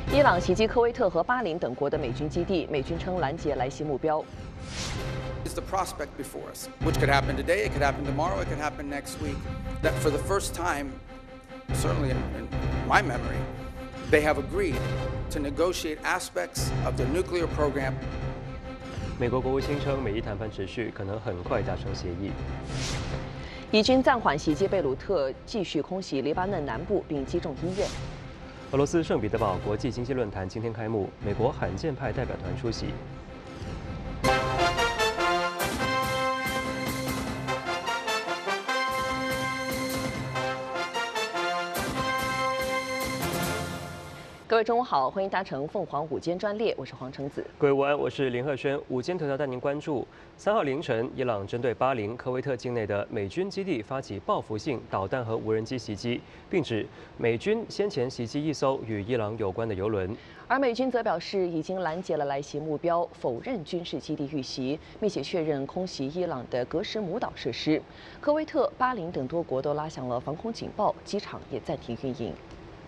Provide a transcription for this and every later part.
伊朗袭击科威特和巴林等国的美军基地，美军称拦截来袭目标。 Is the prospect before us, which could happen today, it could happen tomorrow, it could happen next week. That for the first time, certainly in my memory, they have agreed to negotiate aspects of their nuclear program. 美国国务卿称，美伊谈判持续，可能很快达成协议。 以军暂缓袭击贝鲁特，继续空袭黎巴嫩南部，并击中医院。 俄罗斯圣彼得堡国际经济论坛今天开幕，美国罕见派代表团出席。 各位中午好，欢迎搭乘凤凰午间专列，我是黄橙子。 各位午安，我是林鹤轩。午间头条带您关注：3号凌晨，伊朗针对巴林、科威特境内的美军基地发起报复性导弹和无人机袭击，并指美军先前袭击一艘与伊朗有关的油轮。 而美军则表示已经拦截了来袭目标，否认军事基地遇袭，并且确认空袭伊朗的格什姆岛设施。科威特、巴林等多国都拉响了防空警报，机场也暂停运营。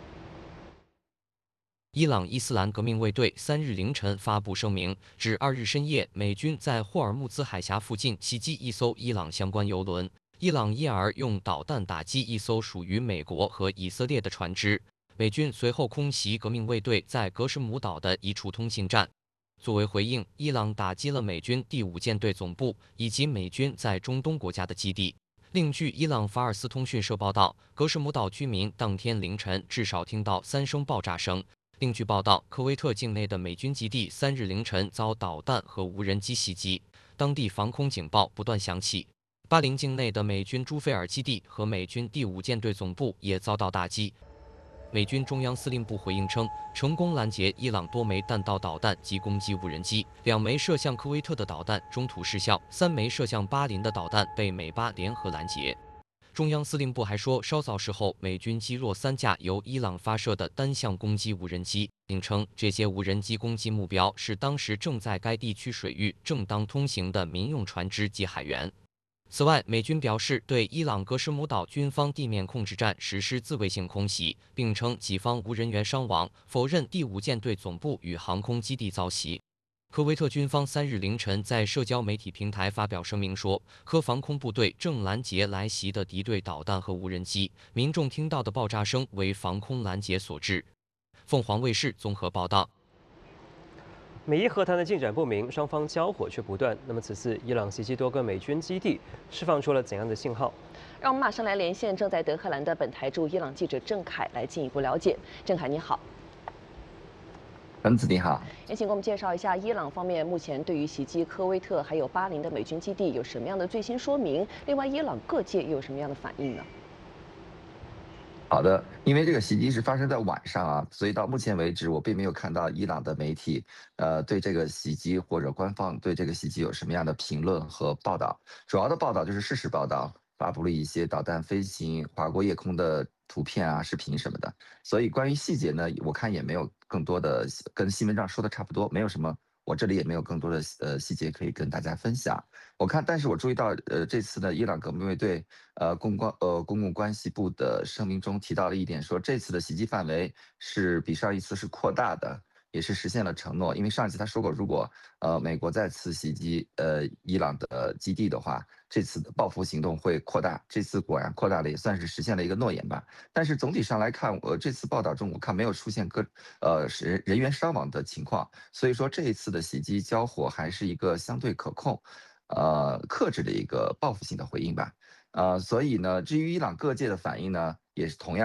伊朗伊斯兰革命卫队3日凌晨发布声明，指2日深夜美军在霍尔木兹海峡附近袭击一艘伊朗相关油轮，伊朗因而用导弹打击一艘属于美国和以色列的船只。美军随后空袭革命卫队在格什姆岛的一处通信站。作为回应，伊朗打击了美军第5舰队总部以及美军在中东国家的基地。另据伊朗法尔斯通讯社报道，格什姆岛居民当天凌晨至少听到3声爆炸声。另据报道，科威特境内的美军基地3日凌晨遭导弹和无人机袭击，当地防空警报不断响起。巴林境内的美军朱菲尔基地和美军第5舰队总部也遭到打击。美军中央司令部回应称，成功拦截伊朗多枚弹道导弹及攻击无人机，2枚射向科威特的导弹中途失效，3枚射向巴林的导弹被美巴联合拦截。中央司令部还说，稍早时候，美军击落3架由伊朗发射的单向攻击无人机，并称这些无人机攻击目标是当时正在该地区水域正当通行的民用船只及海员。此外，美军表示对伊朗格什姆岛军方地面控制站实施自卫性空袭，并称己方无人员伤亡，否认第5舰队总部与航空基地遭袭。科威特军方3日凌晨在社交媒体平台发表声明说，科防空部队正拦截来袭的敌对导弹和无人机，民众听到的爆炸声为防空拦截所致。凤凰卫视综合报道。 美伊和谈的进展不明，双方交火却不断。那么此次伊朗袭击多个美军基地，释放出了怎样的信号？ 让我们马上来连线正在德黑兰的本台驻伊朗记者郑凯来进一步了解。郑凯，你好。 橙子你好， 也请给我们介绍一下伊朗方面目前对于袭击科威特还有巴林的美军基地有什么样的最新说明？另外，伊朗各界又有什么样的反应呢？ 好的，因为这个袭击是发生在晚上啊，所以到目前为止，我并没有看到伊朗的媒体，对这个袭击或者官方对这个袭击有什么样的评论和报道。主要的报道就是事实报道，发布了一些导弹飞行划过夜空的图片啊、视频什么的。所以关于细节呢，我看也没有更多的，跟新闻上说的差不多，没有什么。我这里也没有更多的细节可以跟大家分享。我看，但是我注意到，这次呢，伊朗革命卫队公共关系部的声明中提到了一点，说这次的袭击范围是比上一次是扩大的，也是实现了承诺。因为上一次他说过，如果美国再次袭击伊朗的基地的话，这次的报复行动会扩大。这次果然扩大了，也算是实现了一个诺言吧。但是总体上来看，这次报道中我看没有出现人员伤亡的情况，所以说这一次的袭击交火还是一个相对可控、克制的一个报复性的回应吧。所以呢，至于伊朗各界的反应呢，也是同样。